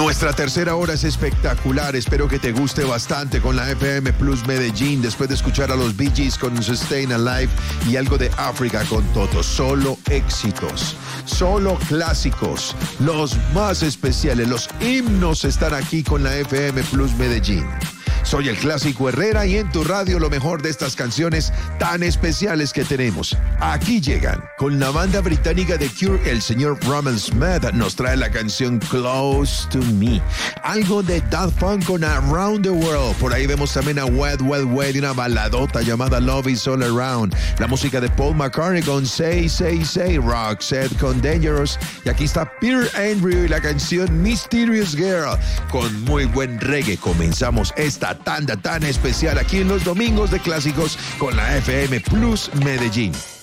Nuestra tercera hora es espectacular, espero que te guste bastante con la FM Plus Medellín, después de escuchar a los Bee Gees con Sustain Alive y algo de África con Toto. Solo éxitos, solo clásicos, los más especiales, los himnos están aquí con la FM Plus Medellín. Soy el Clásico Herrera y en tu radio lo mejor de estas canciones tan especiales que tenemos. Aquí llegan. Con la banda británica de Cure, el señor Roman Smith nos trae la canción Close to Me. Algo de Daft Punk con Around the World. Por ahí vemos también a Wet, Wet, Wet y una baladota llamada Love is All Around. La música de Paul McCartney con Say, Say, Say. Roxette con Dangerous. Y aquí está Peter Andrew y la canción Mysterious Girl. Con muy buen reggae comenzamos esta tanda tan especial aquí en los domingos de clásicos con la FM Plus Medellín.